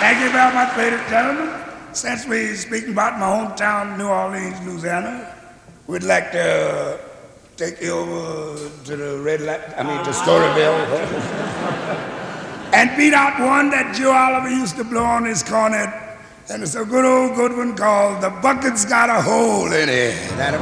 Thank you very much, ladies and gentlemen. Since we're speaking about my hometown, New Orleans, Louisiana, we'd like to take you over to the to Storyville, and beat out one that Joe Oliver used to blow on his cornet, and it's a good old good one called "The Bucket's Got a Hole in It."